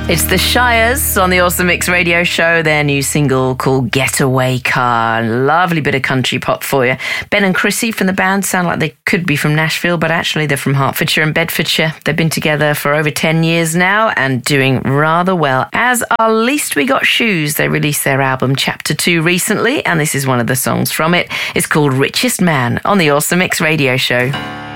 It's the Shires on the Awesome Mix radio show. Their new single called Getaway Car. Lovely bit of country pop for you. Ben and Chrissy from the band sound like they could be from Nashville, but actually they're from Hertfordshire and Bedfordshire. They've been together for over 10 years now and doing rather well. As are Least We Got Shoes. They released their album Chapter 2 recently, and this is one of the songs from it. It's called Richest Man on the Awesome Mix radio show.